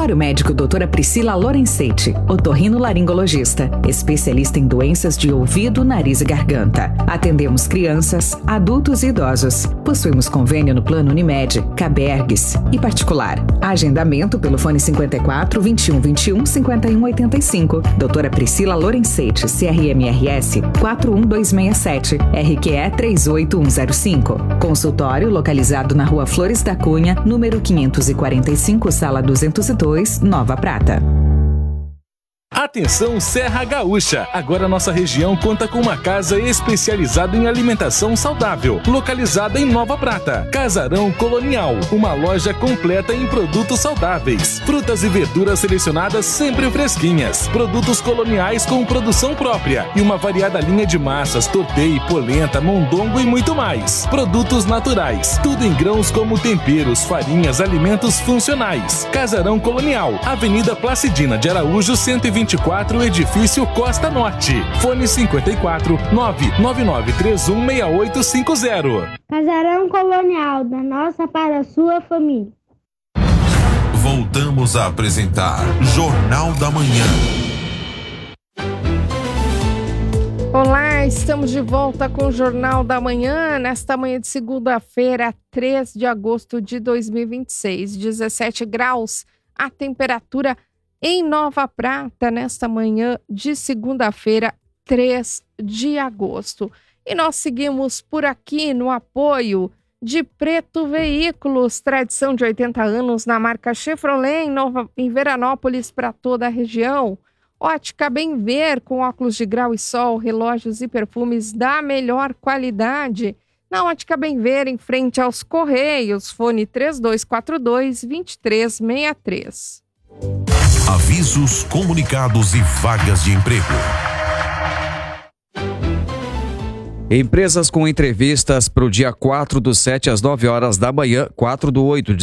Consultório médico doutora Priscila Lorenzetti, otorrinolaringologista, especialista em doenças de ouvido, nariz e garganta. Atendemos crianças, adultos e idosos. Possuímos convênio no Plano Unimed, Cabergues e particular. Agendamento pelo fone 54 21 21 51 85. Doutora Priscila Lorenzetti, CRMRS 41267, RQE 38105. Consultório localizado na Rua Flores da Cunha, número 545, sala 202, Nova Prata. Atenção Serra Gaúcha! Agora nossa região conta com uma casa especializada em alimentação saudável, localizada em Nova Prata. Casarão Colonial, uma loja completa em produtos saudáveis. Frutas e verduras selecionadas sempre fresquinhas. Produtos coloniais com produção própria e uma variada linha de massas, tortei, polenta, mondongo e muito mais. Produtos naturais, tudo em grãos como temperos, farinhas, alimentos funcionais. Casarão Colonial, Avenida Placidina de Araújo, 124, edifício Costa Norte. Fone 54 999316850. Casarão Colonial, da nossa para a sua família. Voltamos a apresentar Jornal da Manhã. Olá, estamos de volta com o Jornal da Manhã, nesta manhã de segunda-feira, 3 de agosto de 2026, 17 graus, a temperatura em Nova Prata, nesta manhã de segunda-feira, 3 de agosto. E nós seguimos por aqui no apoio de Preto Veículos, tradição de 80 anos na marca Chevrolet, em Veranópolis, para toda a região. Ótica Bem Ver, com óculos de grau e sol, relógios e perfumes da melhor qualidade. Na Ótica Bem Ver, em frente aos Correios, fone 3242-2363. Avisos, comunicados e vagas de emprego. Empresas com entrevistas para o dia 4/7 às 9 horas da manhã, 4/8,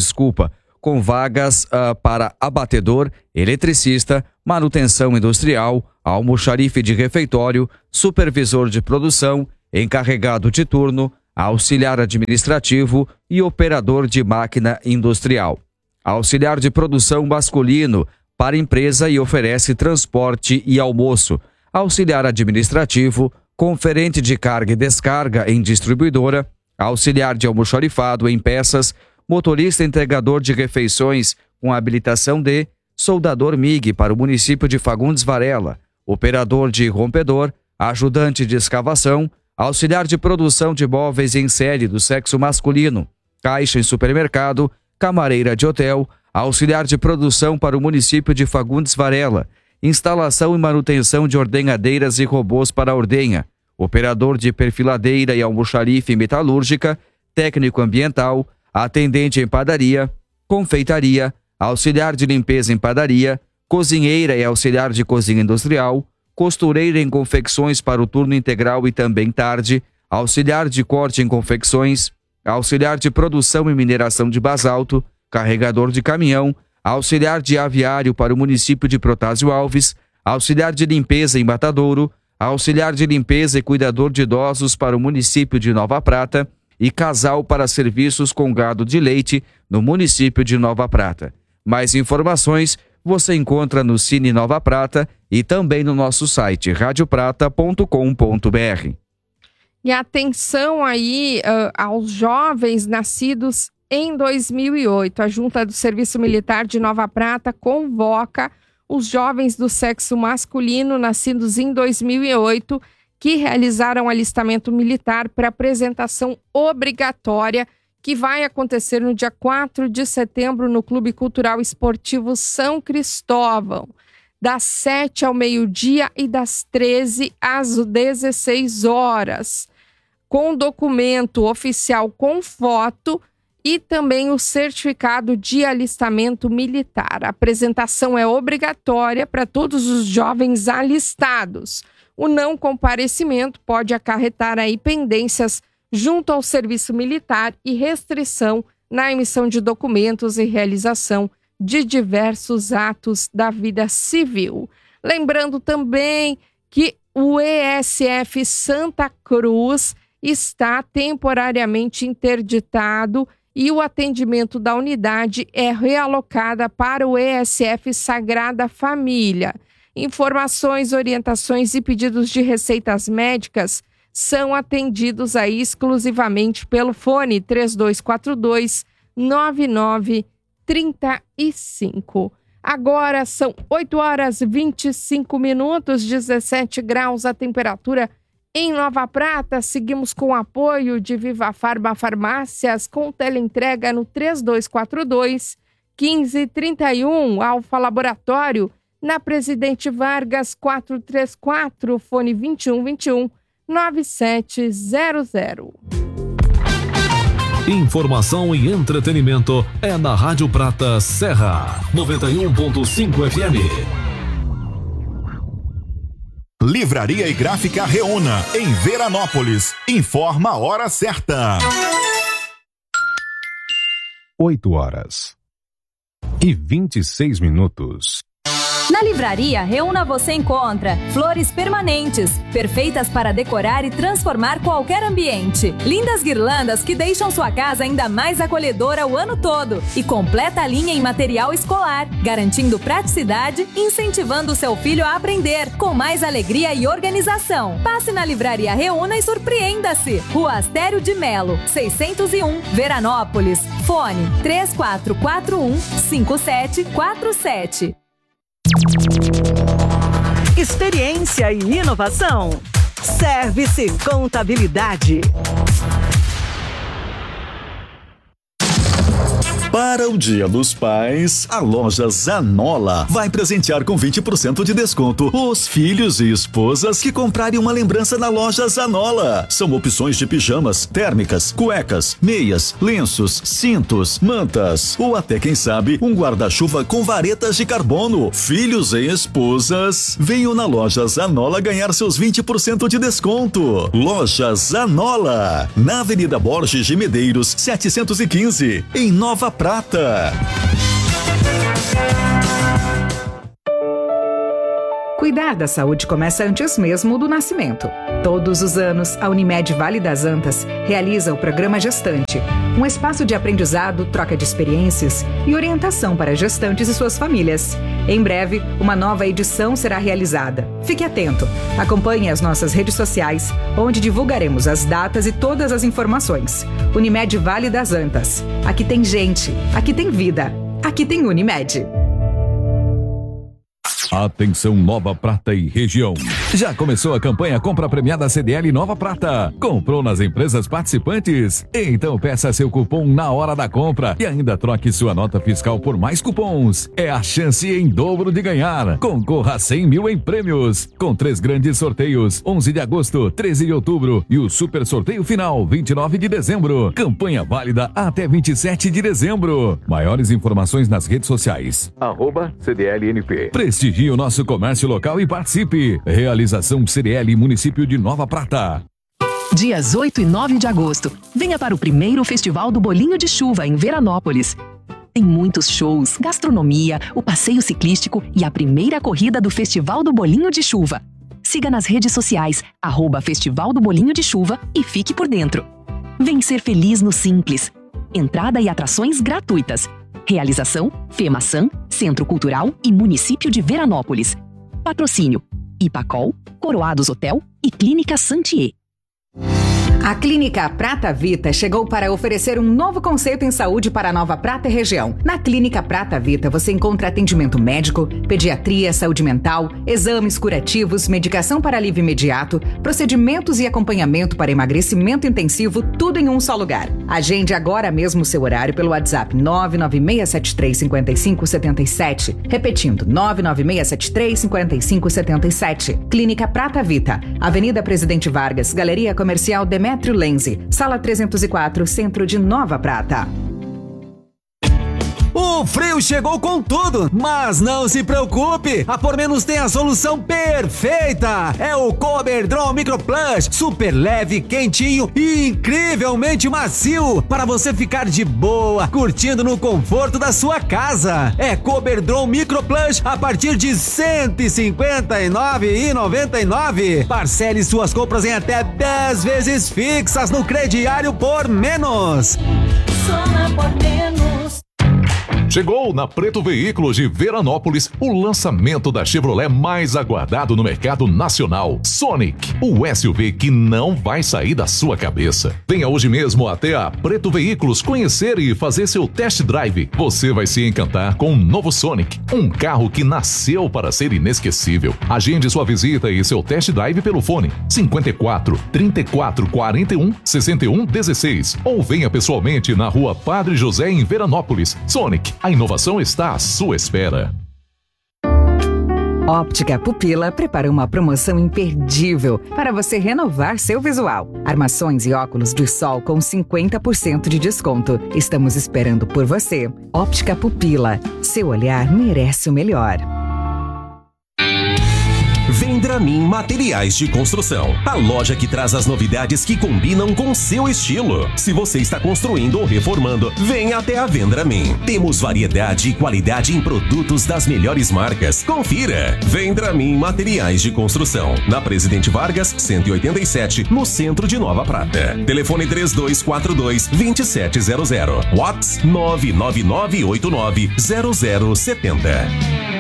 com vagas para abatedor, eletricista, manutenção industrial, almoxarife de refeitório, supervisor de produção, encarregado de turno, auxiliar administrativo e operador de máquina industrial. Auxiliar de produção masculino para empresa e oferece transporte e almoço. Auxiliar administrativo, conferente de carga e descarga em distribuidora, auxiliar de almoxarifado em peças, motorista entregador de refeições com habilitação de soldador MIG para o município de Fagundes Varela, operador de rompedor, ajudante de escavação, auxiliar de produção de móveis em série do sexo masculino, caixa em supermercado, camareira de hotel, auxiliar de produção para o município de Fagundes Varela, instalação e manutenção de ordenhadeiras e robôs para ordenha, operador de perfiladeira e almoxarife metalúrgica, técnico ambiental, atendente em padaria, confeitaria, auxiliar de limpeza em padaria, cozinheira e auxiliar de cozinha industrial, costureira em confecções para o turno integral e também tarde, auxiliar de corte em confecções, auxiliar de produção e mineração de basalto, carregador de caminhão, auxiliar de aviário para o município de Protásio Alves, auxiliar de limpeza em Matadouro, auxiliar de limpeza e cuidador de idosos para o município de Nova Prata e casal para serviços com gado de leite no município de Nova Prata. Mais informações você encontra no Cine Nova Prata e também no nosso site radioprata.com.br. E atenção aí aos jovens nascidos em 2008. A Junta do Serviço Militar de Nova Prata convoca os jovens do sexo masculino nascidos em 2008 que realizaram alistamento militar para apresentação obrigatória que vai acontecer no dia 4 de setembro no Clube Cultural Esportivo São Cristóvão, das 7 ao meio-dia e das 13 às 16 horas, com documento oficial com foto e também o certificado de alistamento militar. A apresentação é obrigatória para todos os jovens alistados. O não comparecimento pode acarretar aí pendências junto ao serviço militar e restrição na emissão de documentos e realização de diversos atos da vida civil. Lembrando também que o ESF Santa Cruz está temporariamente interditado e o atendimento da unidade é realocada para o ESF Sagrada Família. Informações, orientações e pedidos de receitas médicas são atendidos aí exclusivamente pelo fone 3242-9935. Agora são 8h25, 17 graus a temperatura em Nova Prata. Seguimos com o apoio de Viva Farma Farmácias, com teleentrega no 3242-1531, Alfa Laboratório, na Presidente Vargas 434, fone 2121-9700. Informação e entretenimento é na Rádio Prata Serra 91.5 FM. Livraria e Gráfica Reúna, em Veranópolis. Informa a hora certa. 8h26. Na Livraria Reúna você encontra flores permanentes, perfeitas para decorar e transformar qualquer ambiente. Lindas guirlandas que deixam sua casa ainda mais acolhedora o ano todo. E completa a linha em material escolar, garantindo praticidade e incentivando o seu filho a aprender, com mais alegria e organização. Passe na Livraria Reúna e surpreenda-se. Rua Astério de Melo, 601, Veranópolis. Fone 3441-5747. Experiência e inovação. Service Contabilidade. Para o Dia dos Pais, a loja Zanola vai presentear com 20% de desconto os filhos e esposas que comprarem uma lembrança na loja Zanola. São opções de pijamas, térmicas, cuecas, meias, lenços, cintos, mantas ou até, quem sabe, um guarda-chuva com varetas de carbono. Filhos e esposas, venham na loja Zanola ganhar seus 20% de desconto. Loja Zanola, na Avenida Borges de Medeiros, 715, em Nova Prata. Cuidar da saúde começa antes mesmo do nascimento. Todos os anos, a Unimed Vale das Antas realiza o programa Gestante, um espaço de aprendizado, troca de experiências e orientação para gestantes e suas famílias. Em breve, uma nova edição será realizada. Fique atento. Acompanhe as nossas redes sociais, onde divulgaremos as datas e todas as informações. Unimed Vale das Antas. Aqui tem gente, aqui tem vida, aqui tem Unimed. Atenção Nova Prata e região. Já começou a campanha Compra Premiada CDL Nova Prata. Comprou nas empresas participantes? Então peça seu cupom na hora da compra e ainda troque sua nota fiscal por mais cupons. É a chance em dobro de ganhar. Concorra a 100 mil em prêmios, com 3 grandes sorteios, 11 de agosto, 13 de outubro e o super sorteio final, 29 de dezembro. Campanha válida até 27 de dezembro. Maiores informações nas redes sociais. @CDLNP. Prestigie o nosso comércio local e participe. Realização CDL Município de Nova Prata. Dias 8 e 9 de agosto. Venha para o primeiro Festival do Bolinho de Chuva em Veranópolis. Tem muitos shows, gastronomia, o passeio ciclístico e a primeira corrida do Festival do Bolinho de Chuva. Siga nas redes sociais, @Festival do Bolinho de Chuva e fique por dentro. Vem ser feliz no Simples. Entrada e atrações gratuitas. Realização FEMASAN, Centro Cultural e Município de Veranópolis. Patrocínio Ipacol, Coroados Hotel e Clínica Santier. A Clínica Prata Vita chegou para oferecer um novo conceito em saúde para a Nova Prata e região. Na Clínica Prata Vita você encontra atendimento médico, pediatria, saúde mental, exames curativos, medicação para alívio imediato, procedimentos e acompanhamento para emagrecimento intensivo, tudo em um só lugar. Agende agora mesmo o seu horário pelo WhatsApp 996735577, repetindo 996735577. Clínica Prata Vita, Avenida Presidente Vargas, Galeria Comercial Demetrio Lenzi, Sala 304, Centro de Nova Prata. O frio chegou com tudo, mas não se preocupe, a Por Menos tem a solução perfeita. É o Coberdron Micro Plush, super leve, quentinho e incrivelmente macio, para você ficar de boa, curtindo no conforto da sua casa. É Coberdron Micro Plush a partir de R$ 159,99. Parcele suas compras em até 10 vezes fixas no crediário Por Menos. Só na por menos. Chegou na Preto Veículos de Veranópolis o lançamento da Chevrolet mais aguardado no mercado nacional, Sonic, o SUV que não vai sair da sua cabeça. Venha hoje mesmo até a Preto Veículos conhecer e fazer seu test drive. Você vai se encantar com o novo Sonic, um carro que nasceu para ser inesquecível. Agende sua visita e seu test drive pelo fone 54 34 41 61 16 ou venha pessoalmente na Rua Padre José em Veranópolis. Sonic, a inovação está à sua espera. Óptica Pupila prepara uma promoção imperdível para você renovar seu visual. Armações e óculos de sol com 50% de desconto. Estamos esperando por você. Óptica Pupila. Seu olhar merece o melhor. Vendramin Materiais de Construção, a loja que traz as novidades que combinam com seu estilo. Se você está construindo ou reformando, venha até a Vendramin. Temos variedade e qualidade em produtos das melhores marcas. Confira! Vendramin Materiais de Construção, na Presidente Vargas, 187, no centro de Nova Prata. Telefone 3242-2700. WhatsApp 999890070.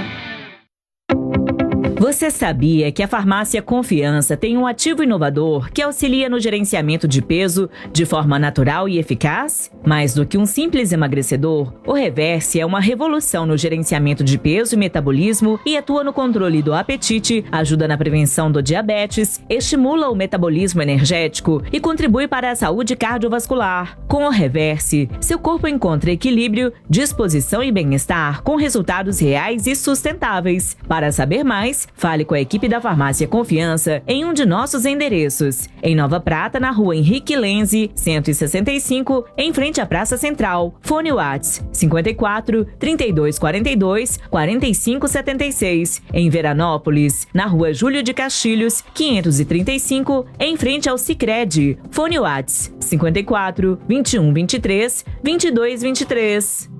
Você sabia que a Farmácia Confiança tem um ativo inovador que auxilia no gerenciamento de peso de forma natural e eficaz? Mais do que um simples emagrecedor, o Reverse é uma revolução no gerenciamento de peso e metabolismo e atua no controle do apetite, ajuda na prevenção do diabetes, estimula o metabolismo energético e contribui para a saúde cardiovascular. Com o Reverse, seu corpo encontra equilíbrio, disposição e bem-estar com resultados reais e sustentáveis. Para saber mais, fale com a equipe da Farmácia Confiança em um de nossos endereços. Em Nova Prata, na Rua Henrique Lenze, 165, em frente à Praça Central. Fone WhatsApp 54 3242 4576. Em Veranópolis, na Rua Júlio de Castilhos, 535, em frente ao Sicredi. Fone WhatsApp 54 2123 2223.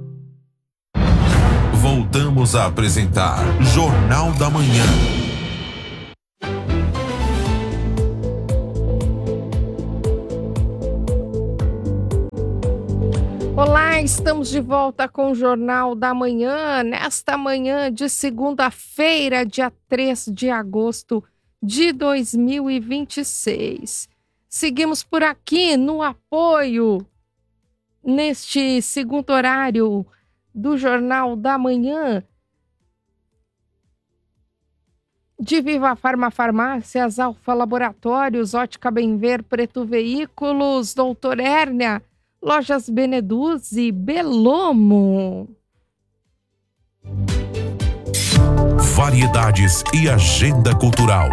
Voltamos a apresentar Jornal da Manhã. Olá, estamos de volta com o Jornal da Manhã, nesta manhã de segunda-feira, dia 3 de agosto de 2026. Seguimos por aqui no apoio, neste segundo horário do Jornal da Manhã, de Viva Farma Farmácias, Alfa Laboratórios, Ótica Bem-Ver, Preto Veículos, Doutor Hérnia, Lojas Beneduzzi, Belomo. Variedades e agenda cultural.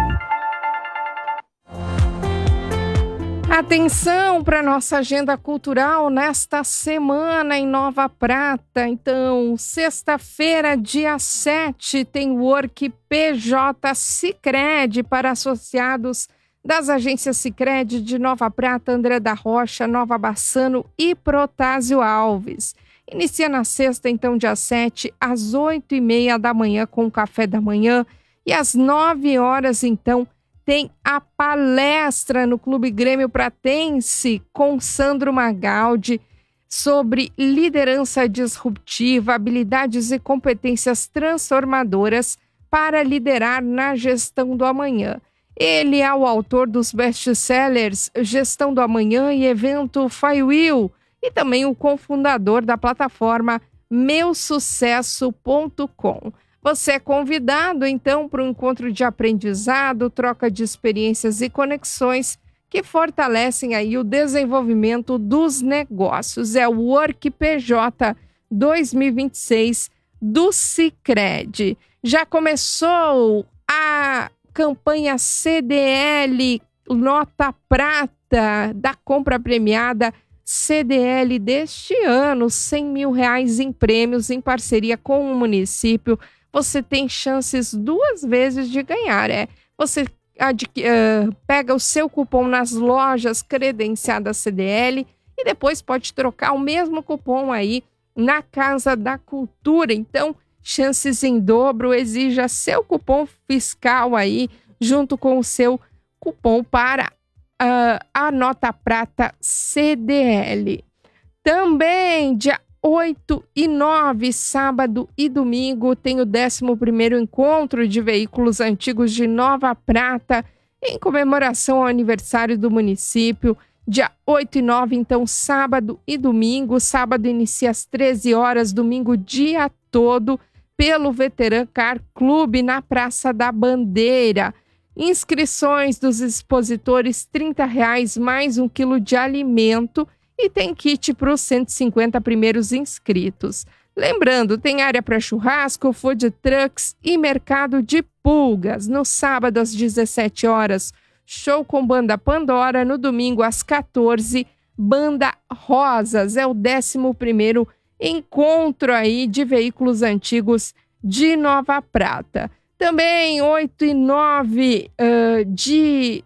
Atenção para nossa agenda cultural nesta semana em Nova Prata. Então, sexta-feira, dia 7, tem Work PJ Sicredi para associados das agências Sicredi de Nova Prata, André da Rocha, Nova Bassano e Protásio Alves. Inicia na sexta, então, dia 7, às 8h30 da manhã com o café da manhã e às 9 horas, então, tem a palestra no Clube Grêmio Pratense com Sandro Magaldi sobre liderança disruptiva, habilidades e competências transformadoras para liderar na gestão do amanhã. Ele é o autor dos best-sellers Gestão do Amanhã e Evento Flywheel e também o cofundador da plataforma meusucesso.com. Você é convidado, então, para um encontro de aprendizado, troca de experiências e conexões que fortalecem aí o desenvolvimento dos negócios. É o Work PJ 2026 do Sicredi. Já começou a campanha CDL Nota Prata da compra premiada CDL deste ano, R$100 mil em prêmios em parceria com o município. Você tem chances 2 vezes de ganhar. Você pega o seu cupom nas lojas credenciadas CDL e depois pode trocar o mesmo cupom aí na Casa da Cultura. Então, chances em dobro. Exija seu cupom fiscal aí junto com o seu cupom para a Nota Prata CDL. Também, dia 8 e 9, sábado e domingo, tem o 11º Encontro de Veículos Antigos de Nova Prata, em comemoração ao aniversário do município. Dia 8 e 9, então, sábado e domingo. Sábado inicia às 13 horas, domingo dia todo, pelo Veteran Car Clube, na Praça da Bandeira. Inscrições dos expositores, R$30 mais 1 quilo de alimento, e tem kit para os 150 primeiros inscritos. Lembrando, tem área para churrasco, food trucks e mercado de pulgas. No sábado, às 17 horas, show com banda Pandora. No domingo, às 14, banda Rosas. É o 11º encontro aí de veículos antigos de Nova Prata. Também 8 e 9 de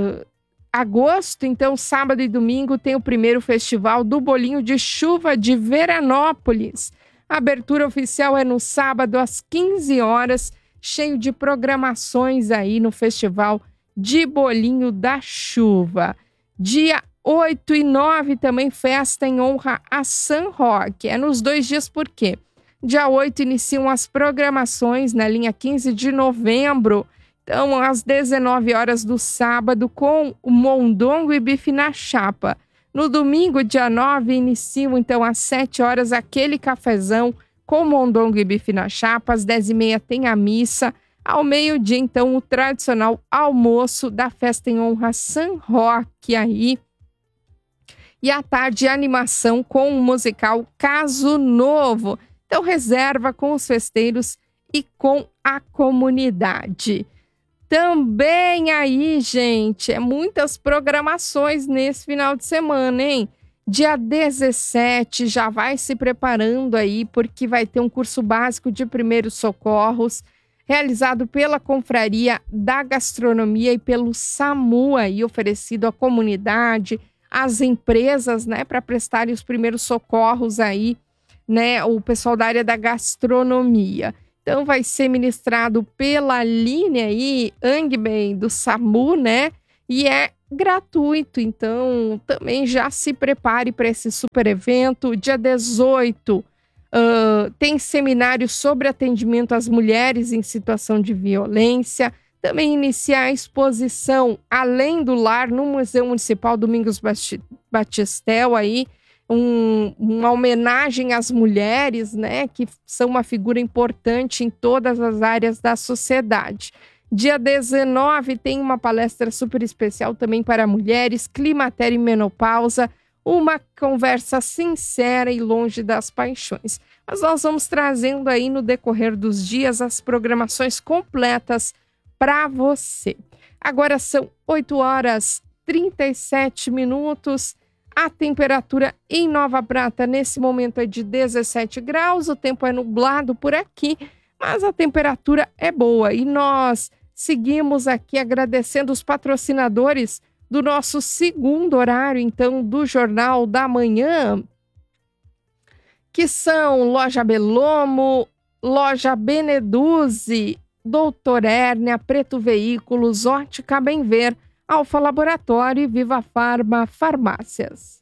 agosto, então sábado e domingo, tem o primeiro festival do Bolinho de Chuva de Veranópolis. A abertura oficial é no sábado às 15 horas, cheio de programações aí no Festival de Bolinho da Chuva. Dia 8 e 9 também festa em honra a San Roque. É nos 2 dias, por quê? Dia 8 iniciam as programações na linha 15 de novembro. Então, às 19 horas do sábado, com o mondongo e bife na chapa. No domingo, dia 9, iniciam, então, às 7 horas, aquele cafezão com mondongo e bife na chapa. Às 10h30 tem a missa. Ao meio-dia, então, o tradicional almoço da festa em honra a San Roque aí. E à tarde, animação com o musical Caso Novo. Então, reserva com os festeiros e com a comunidade. Também aí, gente, muitas programações nesse final de semana, hein? Dia 17, já vai se preparando aí, porque vai ter um curso básico de primeiros socorros, realizado pela Confraria da Gastronomia e pelo SAMU, aí, oferecido à comunidade, às empresas, né, para prestarem os primeiros socorros aí, né, o pessoal da área da gastronomia. Então, vai ser ministrado pela linha aí, Angben, do SAMU, né? E é gratuito, então também já se prepare para esse super evento. Dia 18, tem seminário sobre atendimento às mulheres em situação de violência. Também inicia a exposição Além do Lar no Museu Municipal Domingos Batistel, aí, uma homenagem às mulheres, né, que são uma figura importante em todas as áreas da sociedade. Dia 19 tem uma palestra super especial também para mulheres, climatério e menopausa, uma conversa sincera e longe das paixões. Mas nós vamos trazendo aí no decorrer dos dias as programações completas para você. Agora são 8h37. A temperatura em Nova Prata nesse momento é de 17 graus, o tempo é nublado por aqui, mas a temperatura é boa. E nós seguimos aqui agradecendo os patrocinadores do nosso segundo horário, então, do Jornal da Manhã, que são Loja Belomo, Loja Beneduzzi, Doutor Hérnia, Preto Veículos, Ótica Bem Ver, Alfa Laboratório e Viva Farma Farmácias.